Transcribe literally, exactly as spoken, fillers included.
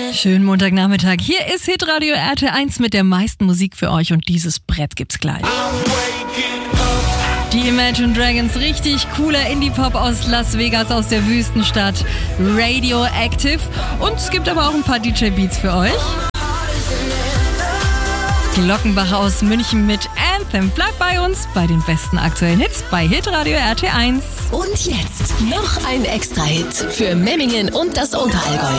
Schönen Montagnachmittag. Hier ist Hitradio R T eins mit der meisten Musik für euch und dieses Brett gibt's gleich. Die Imagine Dragons, richtig cooler Indie-Pop aus Las Vegas, aus der Wüstenstadt. Radioactive. Und es gibt aber auch ein paar D J-Beats für euch. Glockenbach aus München mit Anthem. Bleibt bei uns bei den besten aktuellen Hits bei Hitradio R T eins. Und jetzt noch ein Extra-Hit für Memmingen und das Unterallgäu.